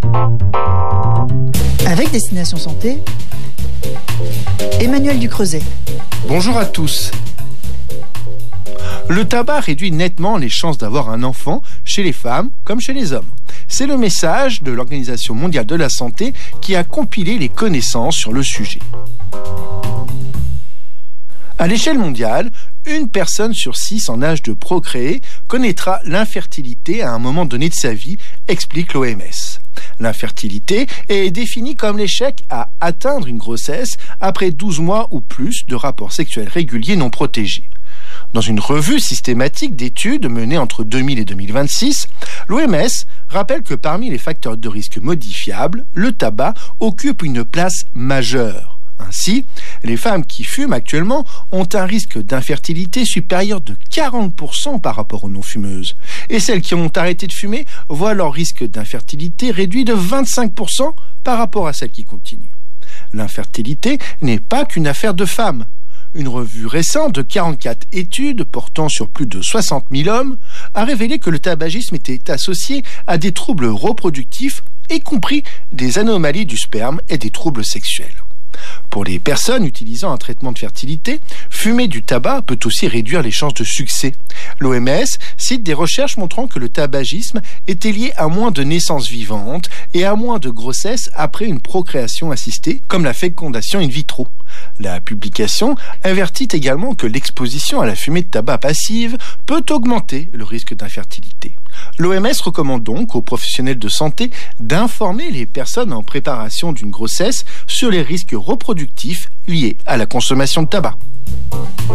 Avec Destination Santé, Emmanuel Ducreuset. Bonjour à tous. Le tabac réduit nettement les chances d'avoir un enfant chez les femmes comme chez les hommes. C'est le message de l'Organisation mondiale de la santé qui a compilé les connaissances sur le sujet. À l'échelle mondiale, une personne sur 6 en âge de procréer connaîtra l'infertilité à un moment donné de sa vie, explique l'OMS. L'infertilité est définie comme l'échec à atteindre une grossesse après 12 mois ou plus de rapports sexuels réguliers non protégés. Dans une revue systématique d'études menée entre 2000 et 2026, l'OMS rappelle que parmi les facteurs de risque modifiables, le tabac occupe une place majeure. Ainsi, les femmes qui fument actuellement ont un risque d'infertilité supérieur de 40% par rapport aux non-fumeuses. Et celles qui ont arrêté de fumer voient leur risque d'infertilité réduit de 25% par rapport à celles qui continuent. L'infertilité n'est pas qu'une affaire de femmes. Une revue récente de 44 études portant sur plus de 60 000 hommes a révélé que le tabagisme était associé à des troubles reproductifs, y compris des anomalies du sperme et des troubles sexuels. Pour les personnes utilisant un traitement de fertilité, fumer du tabac peut aussi réduire les chances de succès. L'OMS cite des recherches montrant que le tabagisme était lié à moins de naissances vivantes et à moins de grossesses après une procréation assistée, comme la fécondation in vitro. La publication avertit également que l'exposition à la fumée de tabac passive peut augmenter le risque d'infertilité. L'OMS recommande donc aux professionnels de santé d'informer les personnes en préparation d'une grossesse sur les risques reproductifs liés à la consommation de tabac.